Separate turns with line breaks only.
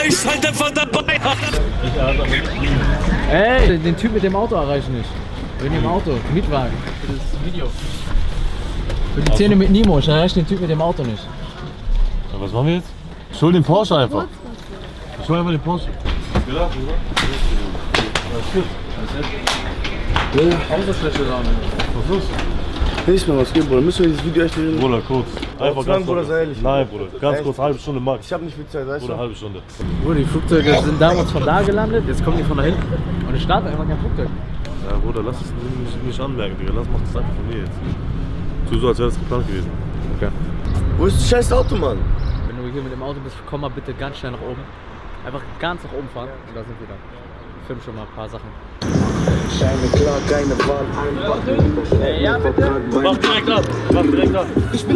ich halt einfach dabei.
Ey, den Typ mit dem Auto erreiche ich nicht. Bin im Auto, Mietwagen. Für das Video. Für die Szene mit Nemo, ich erreiche den Typ mit dem Auto nicht.
Ja, was machen wir jetzt? Ich hol den Porsche einfach. Ich hol einfach den Porsche. Ja,
Autofläche da.
was ist?
Nicht mal was geben, Bruder. Müssen wir dieses Video echt reden?
Bruder, kurz. Einfach ganz
Bruder,
kurz.
sei ehrlich.
Nein, Bruder. Ganz
Echt?
kurz, halbe Stunde max.
Ich hab nicht viel Zeit, weißt
Bruder,
du?
halbe Stunde.
Bruder, die Flugzeuge sind damals von da gelandet, jetzt kommen die von da hinten. Und ich starte einfach kein Flugzeug.
Ja, Bruder, lass es nicht anmerken, Digga. Mach das einfach von mir jetzt. Tu so, als wäre das geplant gewesen.
Okay.
Wo ist das scheiß Auto, Mann?
Wenn du hier mit dem Auto bist, komm mal bitte ganz schnell nach oben. Einfach ganz nach oben fahren und da sind wir dann. Ich film schon mal ein paar Sachen.
Scheine klar, keine Wahl, einfach.
Ja, bitte.
Mach direkt ab. Mach direkt ab.